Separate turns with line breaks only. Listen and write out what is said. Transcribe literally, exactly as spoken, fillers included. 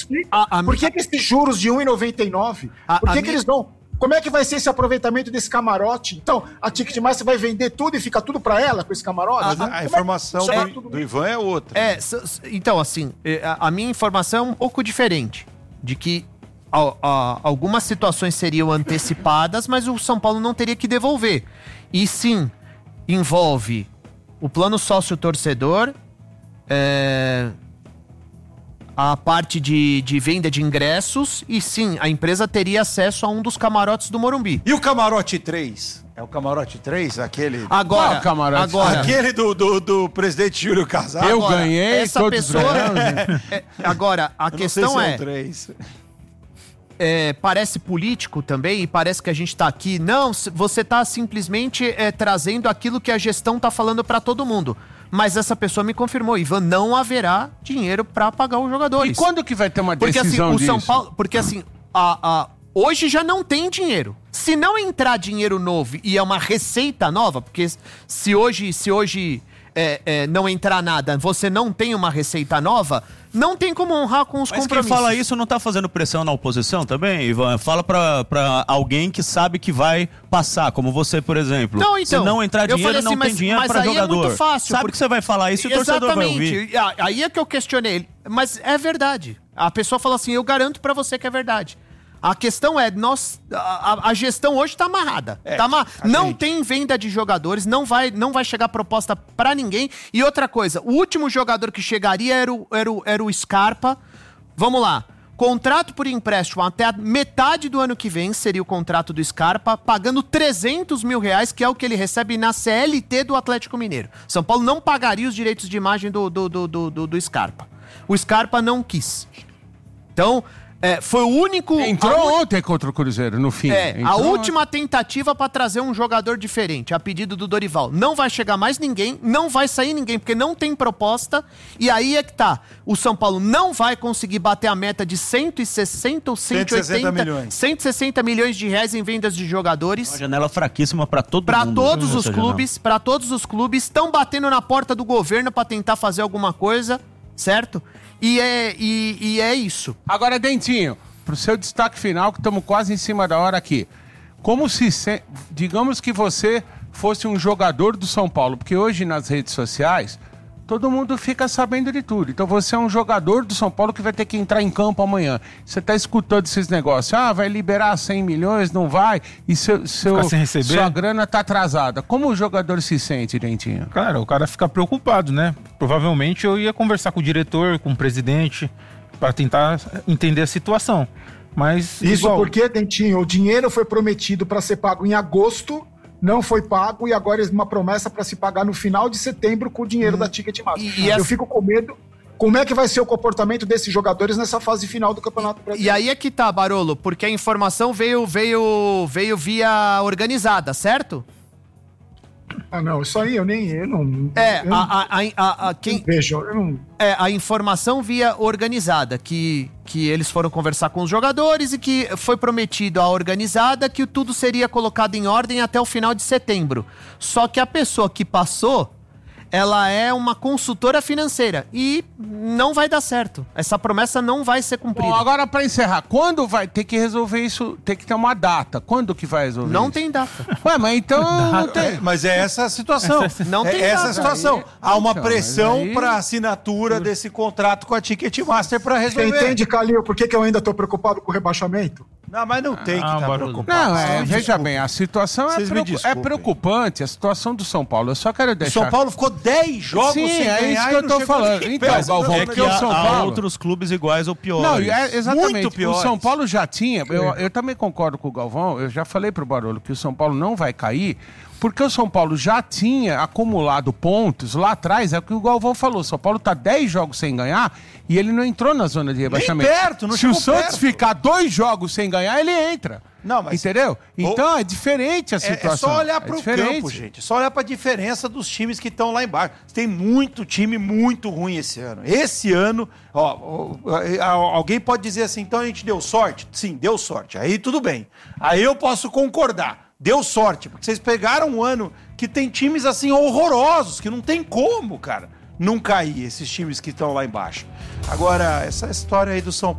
A, a,
Por que, que esses juros de um vírgula noventa e nove?
A,
Por que,
a
que
mi...
eles dão? Como é que vai ser esse aproveitamento desse camarote? Então, a Ticketmaster vai vender tudo e fica tudo para ela com esse camarote?
A, a, a informação
é,
do, do Ivan é outra.
É, então, assim, a, a minha informação é um pouco diferente. De que a, a, algumas situações seriam antecipadas, mas o São Paulo não teria que devolver. E sim, envolve o plano sócio-torcedor, é, a parte de, de venda de ingressos, e sim, a empresa teria acesso a um dos camarotes do Morumbi.
E o camarote três? É o camarote três? Aquele...
Agora,
Qual camarote?
agora
Aquele do, do, do presidente Júlio Casado.
Eu
agora,
ganhei,
essa
todos
pessoa,
ganhamos.
é, agora, a
Eu
questão
não sei se
é...
é o três.
É, parece político também, e parece que a gente tá aqui. Não, você tá simplesmente é, trazendo aquilo que a gestão tá falando pra todo mundo. Mas essa pessoa me confirmou, Ivan, não haverá dinheiro pra pagar os jogadores.
E quando que vai ter uma
porque,
decisão
assim, o
disso?
São Paulo, porque assim, a, a, hoje já não tem dinheiro. Se não entrar dinheiro novo e é uma receita nova, porque se hoje, se hoje é, é, não entrar nada, você não tem uma receita nova, não tem como honrar com os
Mas
compromissos.
quem fala isso não tá fazendo pressão na oposição também, Ivan? Fala pra, pra alguém que sabe que vai passar, como você, por exemplo.
Não, então,
se não entrar
eu
dinheiro,
falei assim,
não tem
mas-
dinheiro
mas
pra
aí é
jogador.
muito fácil,
Sabe
porque-
que você vai falar isso e o torcedor vai ouvir.
Exatamente. Aí é que eu questionei ele. Mas é verdade. A pessoa falou assim, eu garanto pra você que é verdade. A questão é, nós, a, a gestão hoje tá amarrada.
É,
tá amar...
a
Não
gente-
tem venda de jogadores, não vai, não vai chegar proposta pra ninguém. E outra coisa, o último jogador que chegaria era o, era o, era o Scarpa. Vamos lá. Contrato por empréstimo até a metade do ano que vem seria o contrato do Scarpa, pagando trezentos mil reais, que é o que ele recebe na C L T do Atlético Mineiro. São Paulo não pagaria os direitos de imagem do, do, do, do, do, do Scarpa. O Scarpa não quis. Então, é, foi o único...
Entrou
a un-
ontem contra o Cruzeiro, no fim.
É, a
Entrou
última tentativa pra trazer um jogador diferente, a pedido do Dorival. Não vai chegar mais ninguém, não vai sair ninguém, porque não tem proposta. E aí é que tá. O São Paulo não vai conseguir bater a meta de cento e sessenta ou cento e oitenta...
cento e sessenta milhões.
cento e sessenta milhões de reais em vendas de jogadores.
Uma janela fraquíssima pra todo
Pra
mundo.
todos
essa
os
janela.
clubes, pra todos os clubes, estão batendo na porta do governo pra tentar fazer alguma coisa, certo? E é, e, e é isso.
Agora, Dentinho, pro seu destaque final, que estamos quase em cima da hora aqui. Como se, se... Digamos que você fosse um jogador do São Paulo, porque hoje nas redes sociais, todo mundo fica sabendo de tudo. Então você é um jogador do São Paulo que vai ter que entrar em campo amanhã. Você tá escutando esses negócios. Ah, vai liberar cem milhões, não vai? E seu, seu,
Ficar sem receber?
sua grana tá atrasada. Como o jogador se sente, Dentinho?
Cara, o cara fica preocupado, né? Provavelmente eu ia conversar com o diretor, com o presidente, para tentar entender a situação. Mas
Isso
igual,
porque, Dentinho, o dinheiro foi prometido para ser pago em agosto, não foi pago e agora é uma promessa para se pagar no final de setembro com o dinheiro da Ticketmaster.
E- e
Eu
essa-
fico com medo. Como é que vai ser o comportamento desses jogadores nessa fase final do Campeonato Brasileiro?
E aí é que tá, Barolo, porque a informação veio, veio, veio via organizada, certo?
Ah, não, isso aí eu nem. Eu não,
É,
eu não,
a, a, a, a, a- quem,
vejo, eu não.
é, a informação via organizada, que, que eles foram conversar com os jogadores e que foi prometido à organizada que tudo seria colocado em ordem até o final de setembro. Só que a pessoa que passou, ela é uma consultora financeira e não vai dar certo. Essa promessa não vai ser cumprida.
Bom, agora para encerrar, quando vai ter que resolver isso? Tem que ter uma data. Quando que vai resolver
Não
isso?
tem data.
Ué, mas então não tem.
É, mas é essa a situação.
Não
é
tem
essa
nada.
a situação.
Aí-
Há uma
então,
pressão
mas aí-
para assinatura desse contrato com a Ticketmaster para
Você
resolver.
entende, Calil, por que, que eu ainda tô preocupado com o rebaixamento?
Não, mas não tem que
Ah,
estar
Barolo.
preocupado.
Não, é,
Vocês me
veja
desculpem.
bem, a situação é,
Vocês me
preocu- é
desculpem.
preocupante, a situação do São Paulo. Eu só quero
O
deixar...
São Paulo ficou dez jogos
Sim,
sem
é
ganhar
isso que
e
eu
não
tô
chegou
falando.
nem
Então,
perto.
Galvão,
É
porque
que
o
há,
São
há
Paulo-
outros clubes iguais ou piores.
Não, é, exatamente.
Muito
O
piores.
São Paulo já tinha. Eu, eu também concordo com o Galvão. Eu já falei pro Barolo que o São Paulo não vai cair, porque o São Paulo já tinha acumulado pontos lá atrás. É o que o Galvão falou. O São Paulo tá dez jogos sem ganhar e ele não entrou na zona de rebaixamento.
perto, não
Se o
chegou
Santos
perto.
ficar dois jogos sem ganhar, ele entra.
Não, mas-
Entendeu? Então é diferente a
É,
situação.
é só olhar
É
para o
diferente.
campo, gente. É só olhar para a diferença dos times que estão lá embaixo. Tem muito time muito ruim esse ano. Esse ano, ó, ó, ó, alguém pode dizer assim, então a gente deu sorte? Sim, deu sorte. Aí tudo bem. Aí eu posso concordar. Deu sorte, porque vocês pegaram um ano que tem times assim horrorosos, que não tem como, cara, não cair esses times que estão lá embaixo. Agora, essa história aí do São